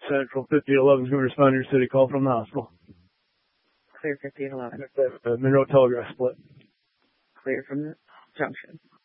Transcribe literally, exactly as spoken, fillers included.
Central, fifty eleven is going to respond to your city call from the hospital. Clear fifty eleven. Uh, Monroe Telegraph split. Clear from the junction.